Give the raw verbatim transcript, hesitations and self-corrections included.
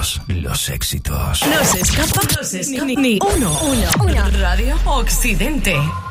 Todos los éxitos. No se escapa, no se escapa ni, ni uno, uno, uno. Radio Occidente.